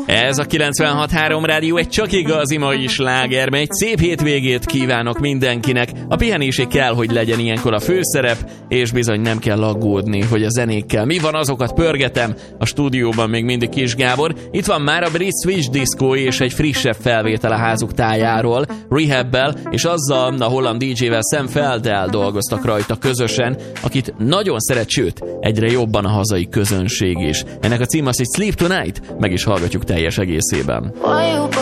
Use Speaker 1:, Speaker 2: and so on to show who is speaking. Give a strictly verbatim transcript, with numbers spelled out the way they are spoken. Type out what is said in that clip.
Speaker 1: Ez a kilencvenhat három rádió egy csak igazi mai sláger, egy szép hétvégét kívánok mindenkinek. A pihenésé kell, hogy legyen ilyenkor a főszerep, és bizony nem kell aggódni, hogy a zenékkel mi van, azokat pörgetem. A stúdióban még mindig Kis Gábor. Itt van már a brit Switch Disco és egy frissebb felvétel a házuk tájáról. Rehabbel és azzal a holland dé jével Sam Felddel dolgoztak rajta közösen, akit nagyon szeret, sőt, egyre jobban a hazai közönség is. Ennek a cím az, hogy Sleep Tonight, meg is hallgatjuk teljes egészében.